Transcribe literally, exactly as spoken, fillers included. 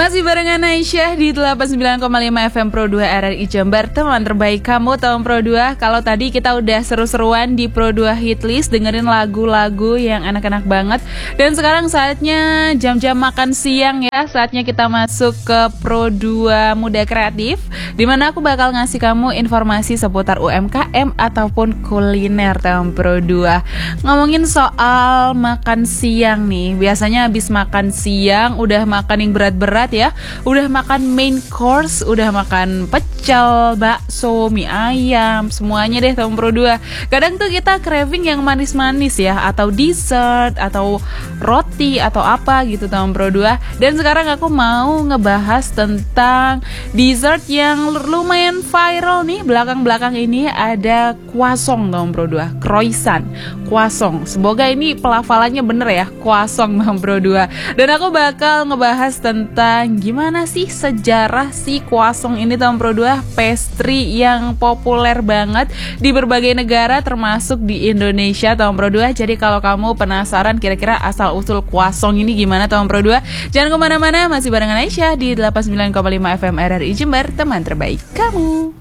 Masih barengan Aisyah di delapan puluh sembilan koma lima F M Pro dua R R I Jember, teman terbaik kamu tahun Pro dua. Kalau tadi kita udah seru-seruan di Pro dua Hitlist, dengerin lagu-lagu yang enak-enak banget. Dan sekarang saatnya jam-jam makan siang ya. Saatnya kita masuk ke Pro dua Muda Kreatif, dimana aku bakal ngasih kamu informasi seputar U M K M ataupun kuliner tahun Pro dua. Ngomongin soal makan siang nih, biasanya habis makan siang udah makan yang berat-berat ya, udah makan main course, udah makan pecel, bakso, mie ayam, semuanya deh tahun Pro dua. Kadang tuh kita craving yang manis-manis ya, atau dessert, atau roti, atau apa gitu tahun Pro dua. Dan sekarang aku mau ngebahas tentang dessert yang lumayan viral nih belakang-belakang ini. Ada croissant tahun Pro dua, croissant, croissant. Semoga ini pelafalannya bener ya, croissant tahun Pro dua. Dan aku bakal ngebahas tentang gimana sih sejarah si croissant ini tahun Pro dua, pastry yang populer banget di berbagai negara termasuk di Indonesia tahun Pro dua. Jadi kalau kamu penasaran kira-kira asal usul croissant ini gimana tahun Pro dua, jangan kemana-mana, masih barengan Aisyah di delapan puluh sembilan koma lima F M R R I Jember, teman terbaik kamu.